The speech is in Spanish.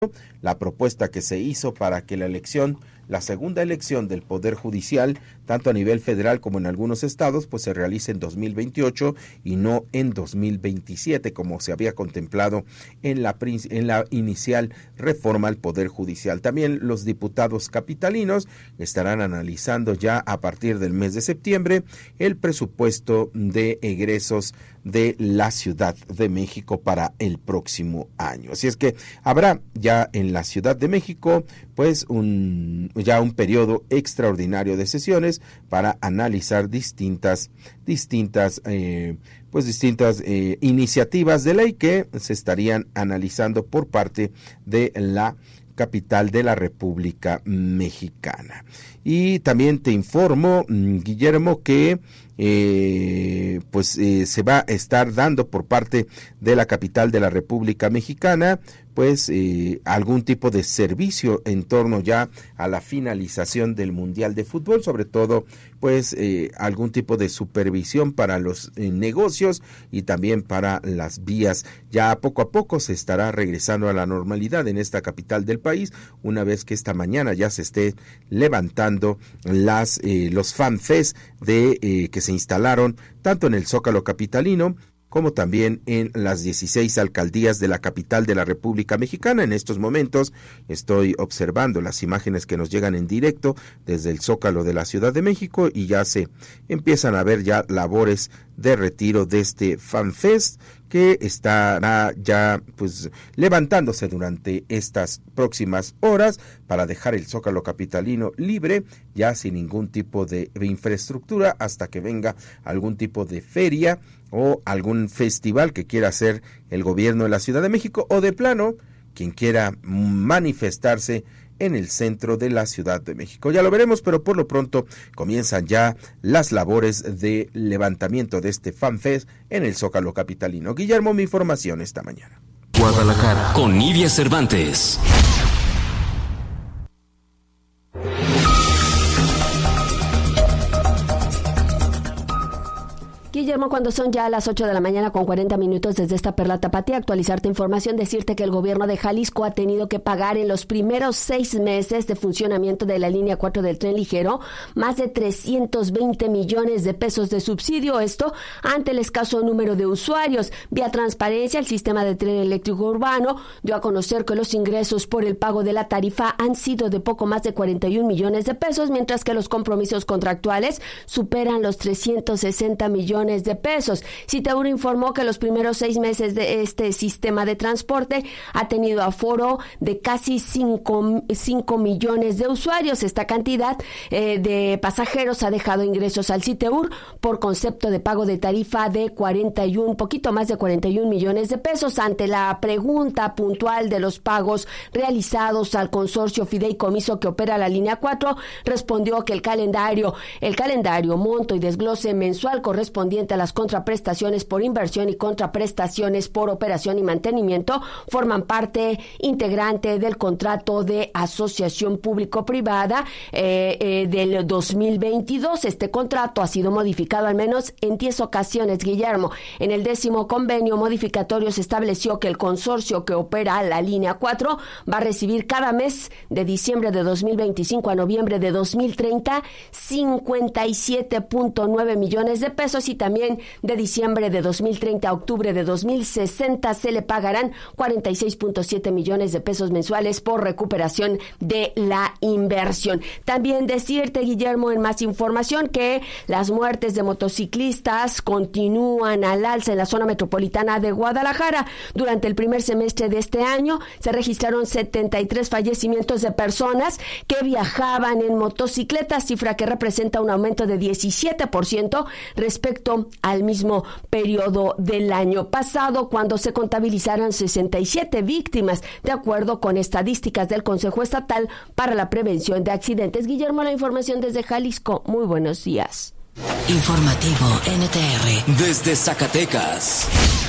la propuesta que se hizo para que la segunda elección del Poder Judicial, tanto a nivel federal como en algunos estados, pues se realice en 2028 y no en 2027, como se había contemplado en la inicial reforma al Poder Judicial. También los diputados capitalinos estarán analizando ya a partir del mes de septiembre el presupuesto de egresos de la Ciudad de México para el próximo año. Así es que habrá ya en la Ciudad de México pues un periodo extraordinario de sesiones para analizar distintas iniciativas de ley que se estarían analizando por parte de la capital de la República Mexicana. Y también te informo, Guillermo, que se va a estar dando por parte de la capital de la República Mexicana algún tipo de servicio en torno ya a la finalización del Mundial de Fútbol, sobre todo algún tipo de supervisión para los negocios y también para las vías. Ya poco a poco se estará regresando a la normalidad en esta capital del país, una vez que esta mañana ya se esté levantando los fanfests que se instalaron tanto en el Zócalo capitalino como también en las 16 alcaldías de la capital de la República Mexicana. En estos momentos estoy observando las imágenes que nos llegan en directo desde el Zócalo de la Ciudad de México y ya se empiezan a ver ya labores de retiro de este FanFest que estará ya levantándose durante estas próximas horas para dejar el Zócalo capitalino libre, ya sin ningún tipo de infraestructura, hasta que venga algún tipo de feria o algún festival que quiera hacer el gobierno de la Ciudad de México, o de plano quien quiera manifestarse en el centro de la Ciudad de México. Ya lo veremos, pero por lo pronto comienzan ya las labores de levantamiento de este FanFest en el Zócalo capitalino. Guillermo, mi información esta mañana. Guadalajara, con Nidia Cervantes. Guillermo, cuando son ya las 8 de la mañana con 40 minutos desde esta Perla Tapatía, actualizarte información, decirte que el gobierno de Jalisco ha tenido que pagar en los primeros 6 meses de funcionamiento de la línea 4 del tren ligero más de 320 millones de pesos de subsidio, esto ante el escaso número de usuarios. Vía transparencia, el sistema de tren eléctrico urbano dio a conocer que los ingresos por el pago de la tarifa han sido de poco más de 41 millones de pesos, mientras que los compromisos contractuales superan los 360 millones de pesos. Citeur informó que los primeros 6 meses de este sistema de transporte ha tenido aforo de casi 5 millones de usuarios. Esta cantidad de pasajeros ha dejado ingresos al Citeur por concepto de pago de tarifa de poquito más de 41 millones de pesos. Ante la pregunta puntual de los pagos realizados al consorcio fideicomiso que opera la línea 4, respondió que el calendario, monto y desglose mensual correspondiente a las contraprestaciones por inversión y contraprestaciones por operación y mantenimiento forman parte integrante del contrato de asociación público-privada del 2022. Este contrato ha sido modificado al menos en 10 ocasiones, Guillermo. En el 10º convenio modificatorio se estableció que el consorcio que opera la línea 4 va a recibir cada mes de diciembre de 2025 a noviembre de 2030 57.9 millones de pesos, y también de diciembre de 2030 a octubre de 2060 se le pagarán 46.7 millones de pesos mensuales por recuperación de la inversión. También decirte, Guillermo, en más información, que las muertes de motociclistas continúan al alza en la zona metropolitana de Guadalajara. Durante el primer semestre de este año se registraron 73 fallecimientos de personas que viajaban en motocicletas, cifra que representa un aumento de 17% respecto al mismo periodo del año pasado, cuando se contabilizaron 67 víctimas, de acuerdo con estadísticas del Consejo Estatal para la Prevención de Accidentes. Guillermo, la información desde Jalisco. Muy buenos días. Informativo NTR. Desde Zacatecas.